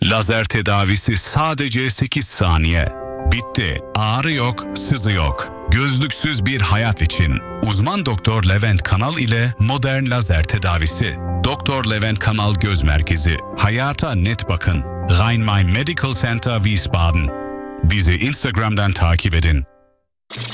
Lazer tedavisi sadece 8 saniye. Bitti. Ağrı yok, sızı yok. Gözlüksüz bir hayat için. Uzman Doktor Levent Kanal ile modern lazer tedavisi. Doktor Levent Kanal Göz Merkezi. Hayata net bakın. Rhein-Main Medical Center Wiesbaden. Bizi Instagram'dan takip edin.